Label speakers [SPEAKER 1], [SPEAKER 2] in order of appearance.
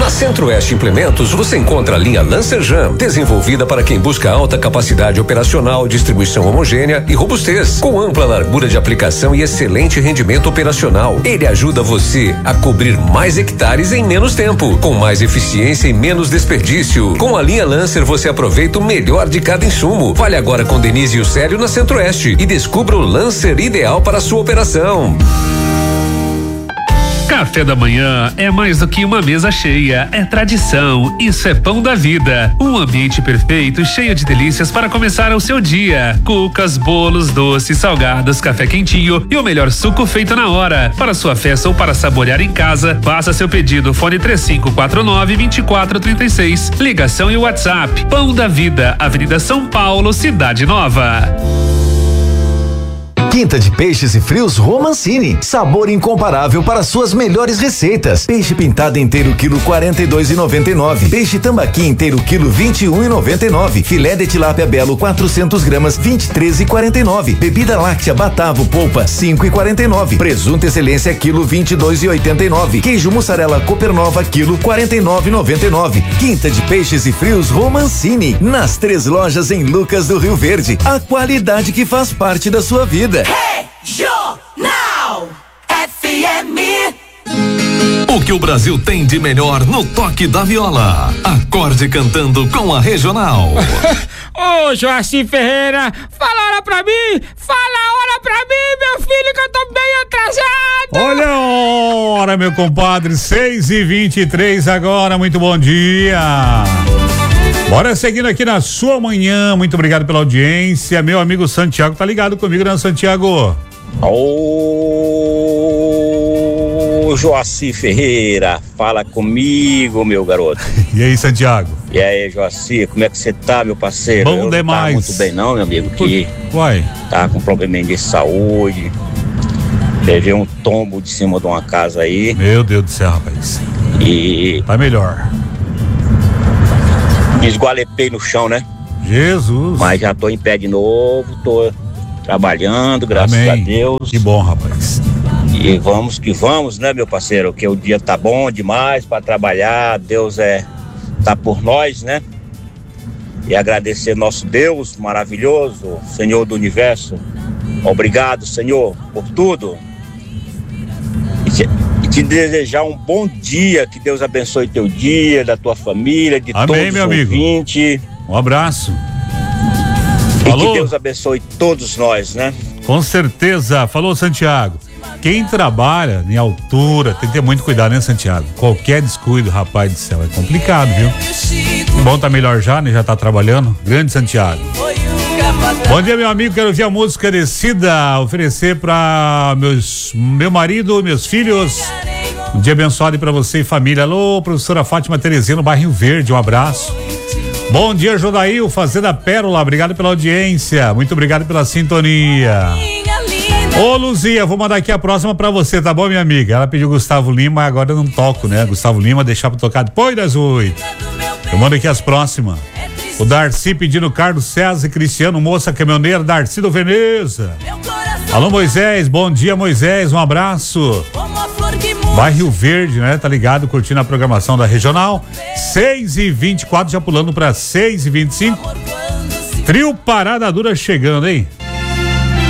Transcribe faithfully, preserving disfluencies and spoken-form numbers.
[SPEAKER 1] Na Centro-Oeste Implementos você encontra a linha Lancer Jam, desenvolvida para quem busca alta capacidade operacional, distribuição homogênea e robustez, com ampla largura de aplicação e excelente rendimento operacional. Ele ajuda você a cobrir mais hectares em menos tempo, com mais eficiência e menos desperdício. Com a linha Lancer você aproveita o melhor de cada insumo. Fale agora com Denise e o Célio na Centro-Oeste e descubra o Lancer ideal para a sua operação.
[SPEAKER 2] Café da manhã é mais do que uma mesa cheia, é tradição, isso é Pão da Vida. Um ambiente perfeito, cheio de delícias para começar o seu dia. Cucas, bolos, doces, salgados, café quentinho e o melhor suco feito na hora. Para sua festa ou para saborear em casa, faça seu pedido, fone três cinco quatro nove, dois quatro três seis, ligação e WhatsApp. Pão da Vida, Avenida São Paulo, Cidade Nova.
[SPEAKER 3] Quinta de peixes e frios Romancini, sabor incomparável para suas melhores receitas. Peixe pintado inteiro quilo quarenta e dois e noventa e nove. Peixe tambaqui inteiro quilo vinte e um e noventa e nove. Filé de tilápia belo quatrocentos gramas vinte e três e quarenta e nove. Bebida láctea Batavo polpa cinco e quarenta e nove. Presunto excelência quilo vinte e dois e oitenta e nove. Queijo mussarela Copernova quilo quarenta e nove e noventa e nove. Quinta de peixes e frios Romancini, nas três lojas em Lucas do Rio Verde. A qualidade que faz parte da sua vida.
[SPEAKER 4] Regional F M.
[SPEAKER 5] O que o Brasil tem de melhor no toque da viola. Acorde cantando com a Regional.
[SPEAKER 6] Ô, Joaci Ferreira, fala a hora pra mim, fala a hora pra mim, meu filho, que eu tô bem atrasado.
[SPEAKER 7] Olha a hora, meu compadre, seis e vinte e três agora, muito bom dia. Bora seguindo aqui na sua manhã, muito obrigado pela audiência. Meu amigo Santiago tá ligado comigo, né, Santiago?
[SPEAKER 8] Ô, Joaci Ferreira, fala comigo, meu garoto.
[SPEAKER 7] E aí, Santiago?
[SPEAKER 8] E aí, Joaci, como é que você tá, meu parceiro?
[SPEAKER 7] Bom
[SPEAKER 8] Eu
[SPEAKER 7] demais.
[SPEAKER 8] Não tá muito bem não, meu amigo, que
[SPEAKER 7] Uai.
[SPEAKER 8] tá com probleminha de saúde. Levei um tombo de cima de uma casa aí.
[SPEAKER 7] Meu Deus do céu, rapaz.
[SPEAKER 8] E...
[SPEAKER 7] Tá melhor.
[SPEAKER 8] Me esgualepei no chão, né?
[SPEAKER 7] Jesus.
[SPEAKER 8] Mas já tô em pé de novo, tô trabalhando, graças
[SPEAKER 7] Amém.
[SPEAKER 8] a Deus.
[SPEAKER 7] Que bom, rapaz.
[SPEAKER 8] E vamos que vamos, né, meu parceiro? Que o dia tá bom demais para trabalhar, Deus é tá por nós, né? E agradecer nosso Deus maravilhoso, Senhor do Universo. Obrigado, Senhor, por tudo. E te, e te desejar um bom dia, que Deus abençoe teu dia, da tua família, de
[SPEAKER 7] Amém,
[SPEAKER 8] todos
[SPEAKER 7] meu
[SPEAKER 8] os
[SPEAKER 7] amigo.
[SPEAKER 8] ouvintes.
[SPEAKER 7] Um abraço.
[SPEAKER 8] E
[SPEAKER 7] Falou?
[SPEAKER 8] que Deus abençoe todos nós, né?
[SPEAKER 7] Com certeza. Falou, Santiago. Quem trabalha em altura tem que ter muito cuidado, né, Santiago? Qualquer descuido, rapaz do céu, é complicado, viu? Bom, tá melhor já, né? Já tá trabalhando. Grande Santiago. Bom dia, meu amigo. Quero ouvir a música Descida, oferecer para meus, meu marido, meus filhos. Um dia abençoado para você e família. Alô, professora Fátima Terezinha, no Bairro Verde. Um abraço. Bom dia, Jodail, Fazenda Pérola. Obrigado pela audiência. Muito obrigado pela sintonia. Ô, Luzia, vou mandar aqui a próxima pra você, tá bom, minha amiga? Ela pediu Gustavo Lima, agora eu não toco, né? Gustavo Lima, deixar pra tocar depois das oito. Eu mando aqui as próximas. O Darcy pedindo Carlos César e Cristiano, moça caminhoneira, Darcy do Veneza. Alô, Moisés, bom dia, Moisés, um abraço. Bairro Verde, né? Tá ligado, curtindo a programação da Regional. seis e vinte e quatro, já pulando pra seis e vinte e cinco. Trio Parada Dura chegando, hein?